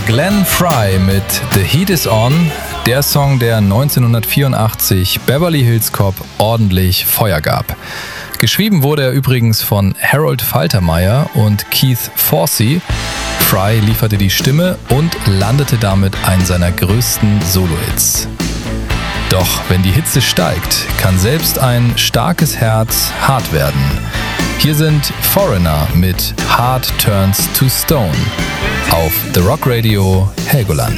Glenn Frey mit The Heat Is On, der Song, der 1984 Beverly Hills Cop ordentlich Feuer gab. Geschrieben wurde er übrigens von Harold Faltermeyer und Keith Forsey. Frey lieferte die Stimme und landete damit einen seiner größten Solo-Hits. Doch wenn die Hitze steigt, kann selbst ein starkes Herz hart werden. Hier sind Foreigner mit Heart Turns to Stone auf The Rock Radio Helgoland.